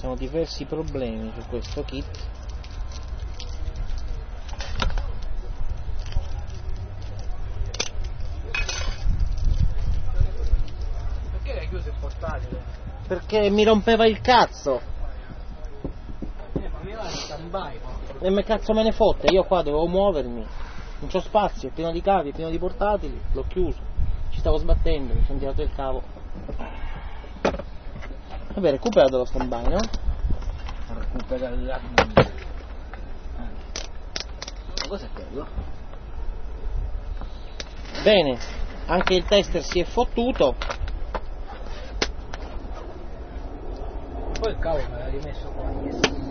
sono diversi problemi su questo kit. Perché hai chiuso il portatile? Perché mi rompeva il cazzo. Ma mi va in stand-by, E me cazzo me ne fotte, io qua dovevo muovermi, non c'ho spazio, è pieno di cavi, è pieno di portatili, l'ho chiuso, ci stavo sbattendo, mi sono tirato il cavo. Vabbè, recupera dallo stand-by, no? recupera la... Cos'è quello? Bene, anche il tester si è fottuto. Poi il cavo me l'ha rimesso qua.